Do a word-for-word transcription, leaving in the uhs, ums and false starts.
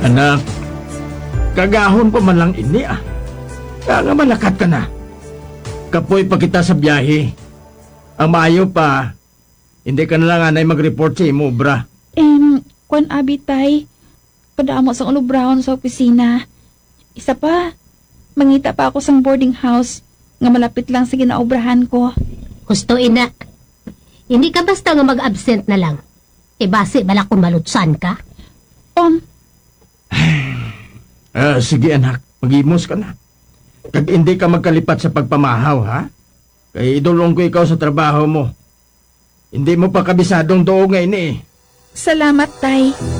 Anak, kagahon pa man lang ini ah. Kaya nga malakat ka na. Kapoy pa kita sa biyahe. Ang maayo pa, hindi ka na lang anay mag-report sa imo, bra. Em, kwan abi tay. Padamo sa ulobrahon sa opisina. Isa pa, mangita pa ako sa boarding house nga malapit lang sa ginaobrahan ko. Gusto ina. Hindi ka basta nga mag-absent na lang. E base bala kung malutsan ka. Om, Ah, sige anak, mag-imos ka na. Kag hindi ka magkalipat sa pagpamahaw, ha? Kaya idulong ko ikaw sa trabaho mo. Hindi mo pa kabisadong doon ngayon eh. salamat tay.